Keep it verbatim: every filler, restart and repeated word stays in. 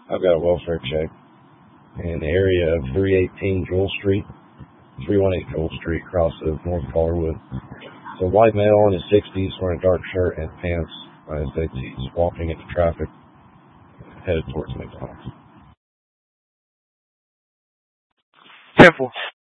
I've got a welfare check in the area of three eighteen Joel Street, three eighteen Joel Street, across of North Collarwood. It's a white male in his sixties wearing a dark shirt and pants. I think he's walking into traffic, headed towards McDonald's. Temple.